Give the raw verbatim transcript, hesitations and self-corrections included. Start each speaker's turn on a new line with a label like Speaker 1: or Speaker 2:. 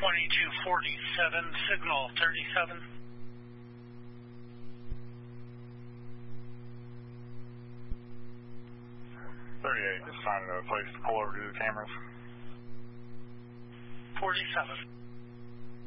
Speaker 1: twenty-two forty-seven, signal thirty-seven.
Speaker 2: thirty-eight, just finding a place to pull over to the cameras.
Speaker 1: forty-seven.